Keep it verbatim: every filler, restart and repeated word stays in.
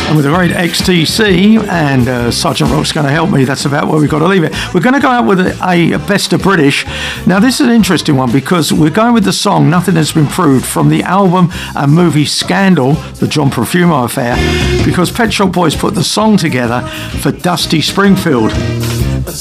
And with the great X T C and uh, Sergeant Rock's going to help me, that's about where we've got to leave it. We're going to go out with a, a Best of British. Now, this is an interesting one because we're going with the song Nothing Has Been Proved from the album and movie Scandal, the John Profumo affair, because Pet Shop Boys put the song together for Dusty Springfield.